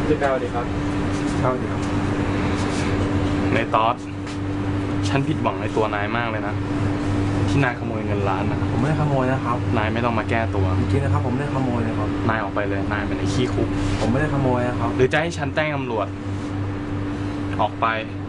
พี่ก้าวดีครับก้าวดีครับในตอสฉันผิดหวังในตัวนายมากเลยนะที่นายขโมยเงินล้านนะผมไม่ได้ขโมยนะครับนายไม่ต้องมาแก้ตัวจริงๆนะครับผมไม่ได้ขโมยเลยครับนายออกไปเลยนายเป็นไอ้ขี้คุกผมไม่ได้ขโมยนะครับหรือจะให้ฉันแจ้งตำรวจออกไป